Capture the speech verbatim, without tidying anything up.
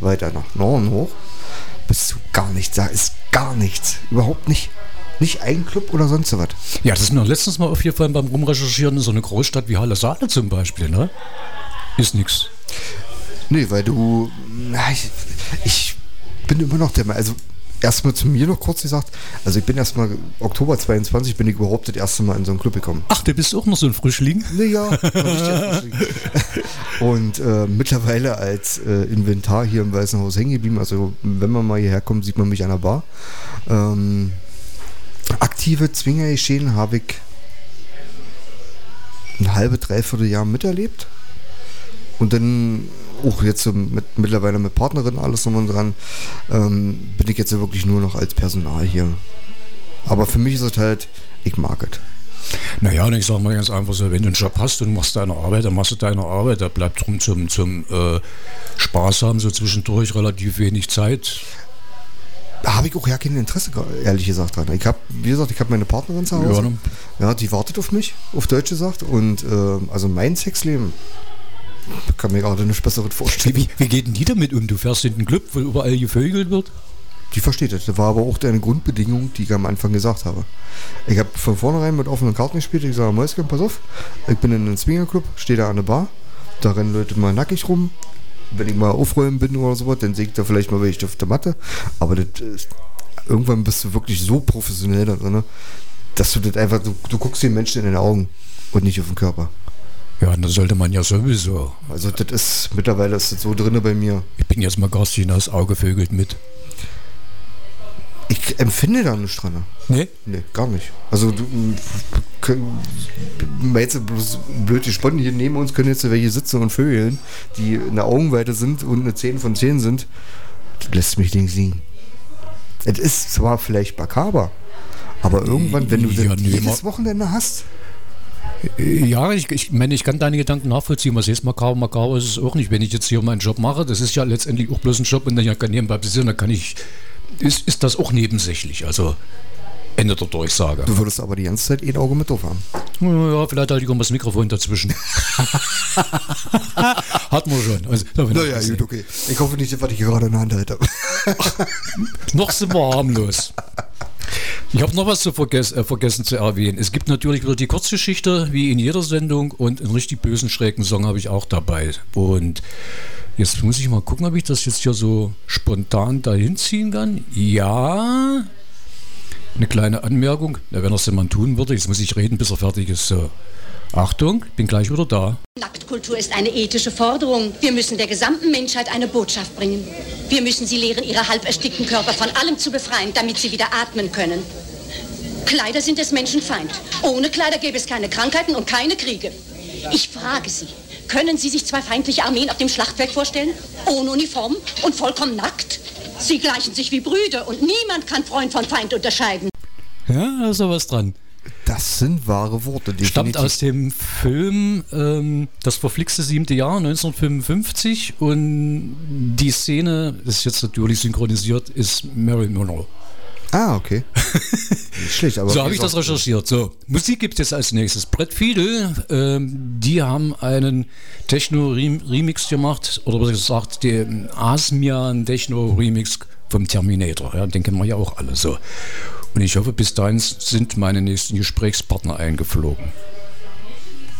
weiter nach Norden hoch, bist du gar nichts. Da ist gar nichts. Überhaupt nicht. Nicht ein Club oder sonst was. Ja, das ist mir letztens mal aufgefallen beim Rumrecherchieren in so eine Großstadt wie Halle Saale zum Beispiel, ne? Ist nix. Nee, weil du... Na, ich, ich bin immer noch der Meinung, also erstmal zu mir noch kurz gesagt, also ich bin erstmal Oktober zweiundzwanzig bin ich überhaupt das erste Mal in so einen Club gekommen. Ach, du bist auch noch so ein Frischling? Naja, noch nicht der Frischling. Und äh, mittlerweile als äh, Inventar hier im Weißen Haus hängen geblieben, also wenn man mal hierher kommt, sieht man mich an der Bar. Ähm, aktive Zwingergeschehen habe ich ein halbe, dreiviertel Jahr miterlebt. Und dann auch jetzt so mit, mittlerweile mit Partnerin alles drum und dran, ähm, bin ich jetzt ja wirklich nur noch als Personal hier. Aber für mich ist es halt, ich mag es. Naja, und ich sag mal ganz einfach so, wenn du einen Job hast und machst deine Arbeit, dann machst du deine Arbeit, da bleibt drum zum, zum äh, Spaß haben, so zwischendurch relativ wenig Zeit. Da habe ich auch ja kein Interesse, ehrlich gesagt, dran. Ich habe, wie gesagt, ich habe meine Partnerin zu Hause. Ja, ne? Ja, die wartet auf mich, auf Deutsch gesagt. Und äh, also mein Sexleben, kann mir gerade nichts Besseres vorstellen. Wie, wie geht denn die damit um? Du fährst in den Club, wo überall gevögelt wird? Die versteht das. Das war aber auch eine Grundbedingung, die ich am Anfang gesagt habe. Ich habe von vornherein mit offenen Karten gespielt. Ich sage, Mäuschen, pass auf, ich bin in einem Swingerclub, stehe da an der Bar, da rennen Leute mal nackig rum. Wenn ich mal aufräumen bin oder sowas, dann sehe ich da vielleicht mal welche auf der Matte. Aber das ist, irgendwann bist du wirklich so professionell da drin, dass du das einfach, du, du guckst den Menschen in den Augen und nicht auf den Körper. Ja, das sollte man ja sowieso. Also das ist, mittlerweile ist das so drin bei mir. Ich bin jetzt mal Garstinas Auge vögelt mit. Ich empfinde da nichts dran. Nee? Nee, gar nicht. Also du, jetzt bloß blöd gesponnen, hier neben uns können jetzt welche sitzen und vögeln, die in der Augenweite sind und eine zehn von zehn sind. Das lässt mich links liegen. Es ist zwar vielleicht makaber, aber irgendwann, wenn du ja, das nee, jedes Wochenende hast. Ja, ich, ich meine, ich kann deine Gedanken nachvollziehen. Was ist makaber? Makaber ist es auch nicht. Wenn ich jetzt hier meinen Job mache, das ist ja letztendlich auch bloß ein Job und dann kann ich nebenbei besitzen, dann kann ich, ist, ist das auch nebensächlich. Also Ende der Durchsage. Du würdest aber die ganze Zeit ein Auge mit drauf haben. Ja, vielleicht halte ich auch mal das Mikrofon dazwischen. Hat man schon. Also, naja, gut, okay. Ich hoffe nicht, was ich gerade in der Hand halte. Noch sind wir harmlos. Ich habe noch was zu vergess- äh, vergessen zu erwähnen. Es gibt natürlich wieder die Kurzgeschichte, wie in jeder Sendung, und einen richtig bösen, schrägen Song habe ich auch dabei. Und jetzt muss ich mal gucken, ob ich das jetzt hier so spontan dahin ziehen kann. Ja, eine kleine Anmerkung. Ja, wenn er es denn mal tun würde, jetzt muss ich reden, bis er fertig ist. So. Achtung, bin gleich wieder da. Nacktkultur ist eine ethische Forderung. Wir müssen der gesamten Menschheit eine Botschaft bringen. Wir müssen sie lehren, ihre halb erstickten Körper von allem zu befreien, damit sie wieder atmen können. Kleider sind des Menschen Feind. Ohne Kleider gäbe es keine Krankheiten und keine Kriege. Ich frage Sie, können Sie sich zwei feindliche Armeen auf dem Schlachtfeld vorstellen? Ohne Uniform und vollkommen nackt? Sie gleichen sich wie Brüder und niemand kann Freund von Feind unterscheiden. Ja, da ist doch was dran. Das sind wahre Worte, definitiv. Stammt aus dem Film ähm, Das verflixte siebte Jahr, neunzehnhundertfünfundfünfzig, und die Szene, das ist jetzt natürlich synchronisiert, ist Marilyn Monroe. Ah, okay. Nicht schlecht, aber... So habe ich das recherchiert. So, Musik gibt es als nächstes. Brett Fiedel, ähm, die haben einen Techno-Remix gemacht, oder was gesagt, den Asmian Techno-Remix vom Terminator. Ja, den kennen wir ja auch alle so. Und ich hoffe, bis dahin sind meine nächsten Gesprächspartner eingeflogen.